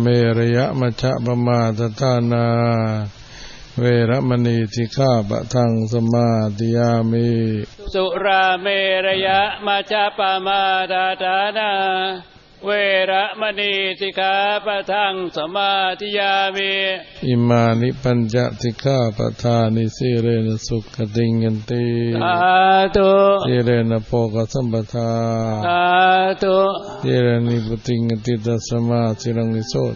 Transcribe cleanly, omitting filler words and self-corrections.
ระยะมัชฌะปมาทฐานาเวรมณีสิกขาปะทังสมาธิยามิสุราเมระยะมัชฌะปมาทฐานาเวรมณีสิกขาปะทังสมาธิยามิอิมานิปัญจสิกขาปะทานิสีเรนะสุขติงยันติสาธุสีเรนะโภคสัมปทาสาธุสีเรนิพุติงยันติตัสสมาสิรังนิโส